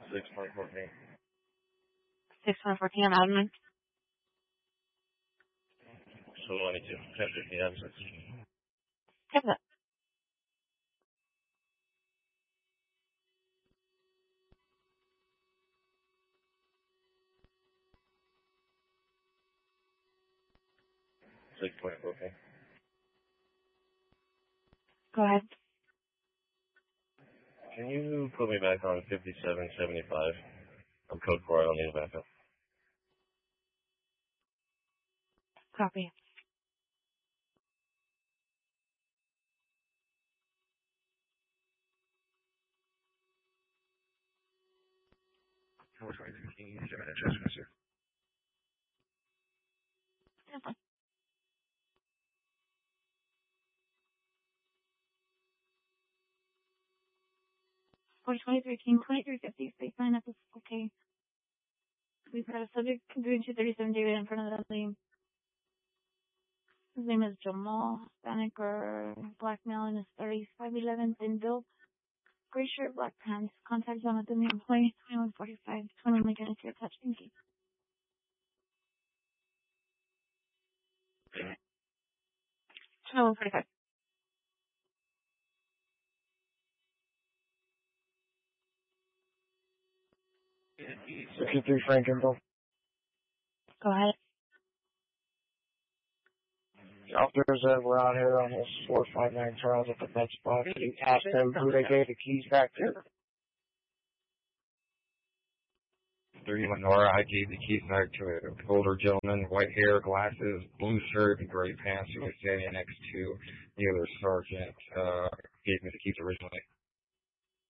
6:14. 6:14, I'm admin. So 22. 10:50 absence. Check that. Go ahead. Can you put me back on 5775? I'm code 4. I don't need a backup. Copy. Can you use your address, sir? Simple. For 2313, 2350, space 9, that's okay. We've got a subject doing 237 David in front of that name. His name is Jamal, Hispanic or black male, in his 30s, 5'11", thin build, gray shirt, black pants, contact zone with the new employee, 2145, 21 mechanics here, touch, thank you. 2145. 63 Frankenville. Go ahead. The officer said we're out here on his 459 Charles at the med spot. He asked him who they gave the keys back to. 31 Nora, I gave the keys back to an older gentleman, white hair, glasses, blue shirt, and gray pants, who was standing next to the other sergeant. Gave me the keys originally.